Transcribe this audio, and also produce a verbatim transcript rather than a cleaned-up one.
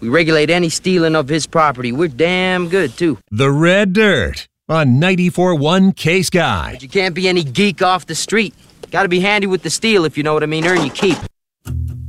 We regulate any stealing of his property. We're damn good, too. The Red Dirt on ninety-four point one K-Sky. But you can't be any geek off the street. Gotta be handy with the steel, if you know what I mean. Earn your keep.